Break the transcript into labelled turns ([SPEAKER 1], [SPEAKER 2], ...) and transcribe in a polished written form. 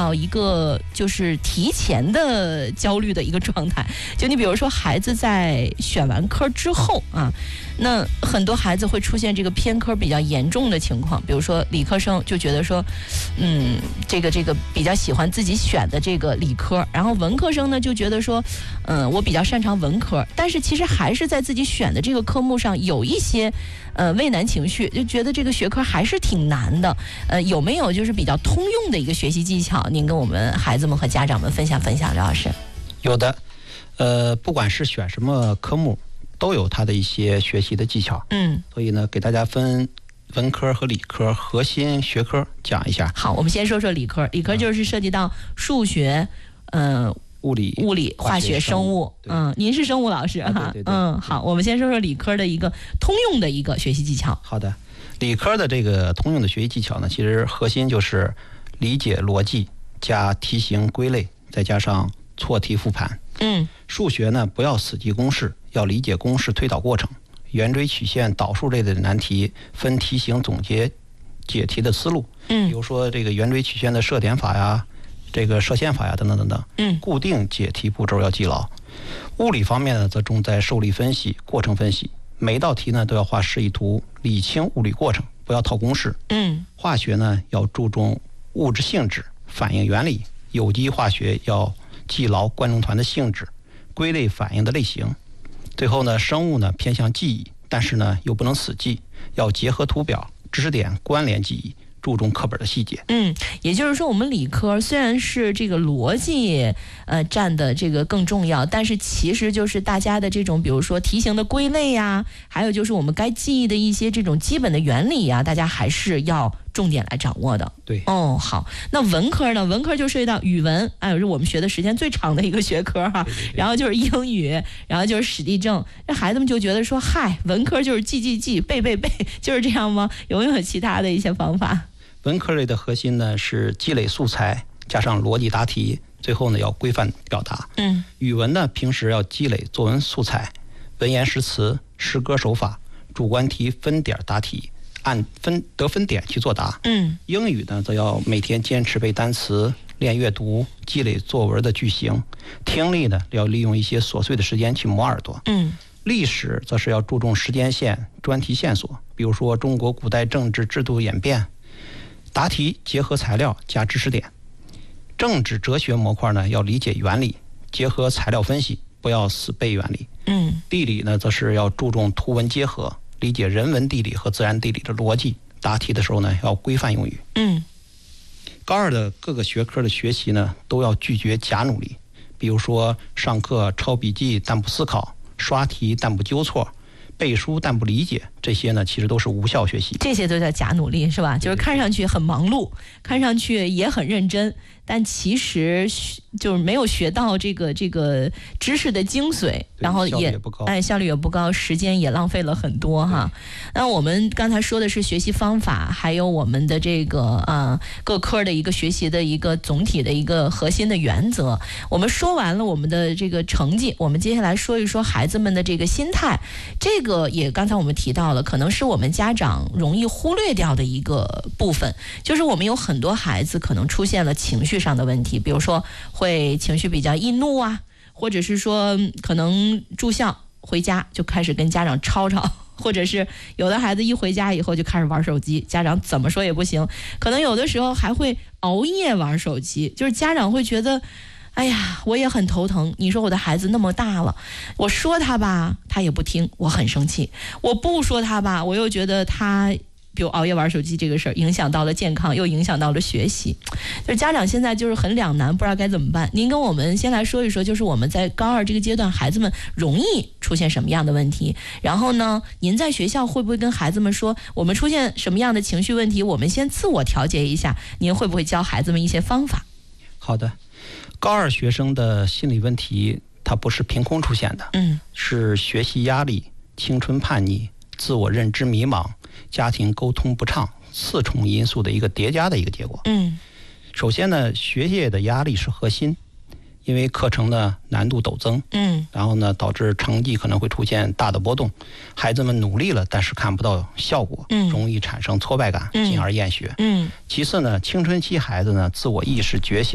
[SPEAKER 1] 到一个就是提前的焦虑的一个状态。就你比如说孩子在选完科之后啊，那很多孩子会出现这个偏科比较严重的情况，比如说理科生就觉得说，这个比较喜欢自己选的这个理科，然后文科生呢就觉得说，我比较擅长文科，但是其实还是在自己选的这个科目上有一些畏难情绪，就觉得这个学科还是挺难的。有没有就是比较通用的一个学习技巧，您跟我们孩子们和家长们分享分享，刘老师？
[SPEAKER 2] 有的，不管是选什么科目，都有它的一些学习的技巧。所以呢，给大家分文科和理科核心学科讲一下。
[SPEAKER 1] 好，我们先说说理科。理科就是涉及到数学，物理、化学、生物。您是生物老师哈。
[SPEAKER 2] 对。
[SPEAKER 1] 好，我们先说说理科的一个通用的一个学习技巧。
[SPEAKER 2] 好的，理科的这个通用的学习技巧呢，其实核心就是理解逻辑加题型归类，再加上错题复盘。数学呢，不要死记公式，要理解公式推导过程。圆锥曲线、导数类的难题，分题型总结解题的思路。比如说这个圆锥曲线的设点法呀，这个射线法呀，等等等等。固定解题步骤要记牢。物理方面呢，则重在受力分析、过程分析。每道题呢都要画示意图，理清物理过程，不要套公式。化学呢要注重物质性质、反应原理。有机化学要记牢关中团的性质，归类反应的类型。最后呢，生物呢偏向记忆，但是呢又不能死记，要结合图表、知识点关联记忆，注重课本的细节。
[SPEAKER 1] 也就是说，我们理科虽然是这个逻辑占的这个更重要，但是其实就是大家的这种，比如说题型的归类呀，还有就是我们该记忆的一些这种基本的原理呀，大家还是要重点来掌握的。
[SPEAKER 2] 对。
[SPEAKER 1] 好，那文科呢？文科就涉及到语文，是我们学的时间最长的一个学科哈。然后就是英语，然后就是史地政。那孩子们就觉得说，嗨，文科就是记，背，就是这样吗？有没有其他的一些方法？
[SPEAKER 2] 文科类的核心呢是积累素材，加上逻辑答题，最后呢要规范表达。语文呢平时要积累作文素材，文言诗词、诗歌手法，主观题分点答题，按得分点去作答。英语呢则要每天坚持背单词，练阅读，积累作文的句型。听力呢要利用一些琐碎的时间去磨耳朵。历史则是要注重时间线、专题线索，比如说中国古代政治制度演变。答题结合材料加知识点。政治哲学模块呢要理解原理，结合材料分析，不要死背原理。地理呢则是要注重图文结合，理解人文地理和自然地理的逻辑。答题的时候呢要规范用语。高二的各个学科的学习呢都要拒绝假努力，比如说上课抄笔记但不思考，刷题但不纠错，背书但不理解，这些呢其实都是无效学习。
[SPEAKER 1] 这些都叫假努力，是吧？就是看上去很忙碌，看上去也很认真，但其实就是没有学到这个知识的精髓，然后
[SPEAKER 2] 效
[SPEAKER 1] 率也不高，时间也浪费了很多哈。那我们刚才说的是学习方法，还有我们的这个各科的一个学习的一个总体的一个核心的原则。我们说完了我们的这个成绩，我们接下来说一说孩子们的这个心态。这个也刚才我们提到了，可能是我们家长容易忽略掉的一个部分，就是我们有很多孩子可能出现了情绪上的问题，比如说会情绪比较易怒啊，或者是说可能住校回家就开始跟家长吵吵，或者是有的孩子一回家以后就开始玩手机，家长怎么说也不行，可能有的时候还会熬夜玩手机，就是家长会觉得哎呀，我也很头疼。你说我的孩子那么大了，我说他吧，他也不听，我很生气；我不说他吧，我又觉得他，比如熬夜玩手机这个事儿，影响到了健康，又影响到了学习。就是家长现在就是很两难，不知道该怎么办。您跟我们先来说一说，就是我们在高二这个阶段，孩子们容易出现什么样的问题？然后呢，您在学校会不会跟孩子们说，我们出现什么样的情绪问题，我们先自我调节一下？您会不会教孩子们一些方法？
[SPEAKER 2] 好的。高二学生的心理问题，它不是凭空出现的，是学习压力、青春叛逆、自我认知迷茫、家庭沟通不畅4重因素的一个叠加的一个结果。首先呢，学业的压力是核心，因为课程的难度陡增，然后呢，导致成绩可能会出现大的波动，孩子们努力了，但是看不到效果，容易产生挫败感，进而厌学。其次呢，青春期孩子呢，自我意识觉醒